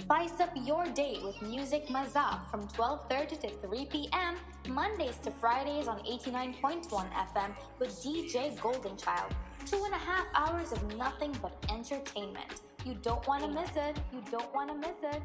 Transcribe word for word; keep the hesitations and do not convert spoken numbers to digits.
Spice up your day with Music Mazak from twelve thirty to three p.m. Mondays to Fridays on eighty-nine point one F M with D J Goldenchild. Two and a half hours of nothing but entertainment. You don't want to miss it. You don't want to miss it.